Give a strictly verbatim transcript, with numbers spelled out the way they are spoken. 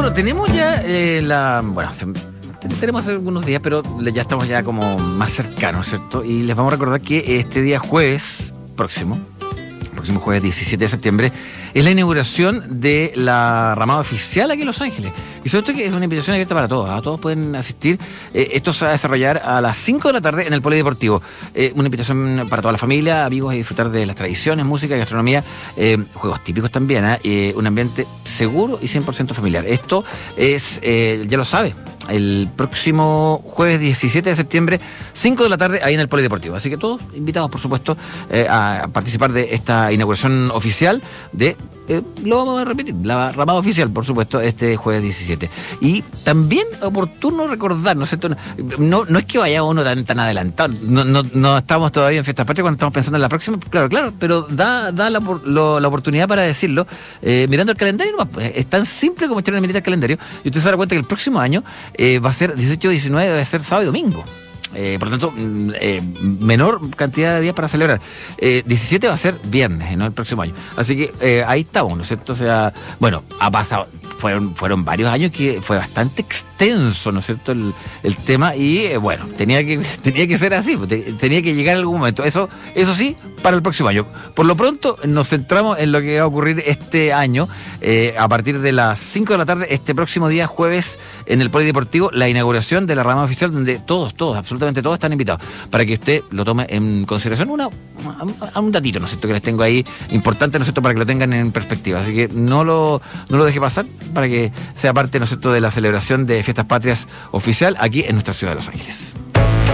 Bueno, tenemos ya eh, la... Bueno, se, tenemos algunos días, pero ya estamos ya como más cercanos, ¿cierto? Y les vamos a recordar que este día jueves próximo, próximo jueves diecisiete de septiembre, es la inauguración de la ramada oficial aquí en Los Ángeles. Y sobre todo que es una invitación abierta para todos, a todos pueden asistir. Eh, esto se va a desarrollar a las cinco de la tarde en el Polideportivo. Eh, una invitación para toda la familia, amigos, a disfrutar de las tradiciones, música, gastronomía, eh, juegos típicos también, ¿eh? Eh, un ambiente seguro y cien por ciento familiar. Esto es, eh, ya lo sabe, el próximo jueves diecisiete de septiembre, cinco de la tarde, ahí en el Polideportivo. Así que todos invitados, por supuesto, eh, a participar de esta inauguración oficial de, eh, lo vamos a repetir, la ramada oficial, por supuesto, este jueves diecisiete. Y también oportuno recordar, ¿no es cierto? No, no es que vaya uno tan, tan adelantado, no, no, no estamos todavía en Fiestas Patrias cuando estamos pensando en la próxima, claro, claro, pero da, da la, lo, la oportunidad para decirlo, eh, mirando el calendario, no, pues, es tan simple como echar una mirita al calendario, y usted se dará cuenta que el próximo año Eh, va a ser dieciocho, diecinueve, va a ser sábado y domingo. Eh, por lo tanto, eh, menor cantidad de días para celebrar. Eh, diecisiete va a ser viernes, ¿no? El próximo año. Así que eh, ahí estamos, ¿no es cierto? O sea, bueno, ha pasado, fueron, fueron varios años que fue bastante extenso, ¿no es cierto? El, el tema y eh, bueno, tenía que, tenía que ser así, tenía que llegar en algún momento. Eso, eso sí, para el próximo año. Por lo pronto, nos centramos en lo que va a ocurrir este año, eh, a partir de las cinco de la tarde, este próximo día, jueves, en el Polideportivo, la inauguración de la ramada oficial, donde todos, todos, absolutamente todos están invitados, para que usted lo tome en consideración. Una, a, a un datito, ¿no es cierto?, que les tengo ahí, importante, ¿no es cierto?, para que lo tengan en perspectiva. Así que no lo, no lo deje pasar, para que sea parte, ¿no es cierto?, de la celebración de Fiestas Patrias oficial aquí en nuestra ciudad de Los Ángeles.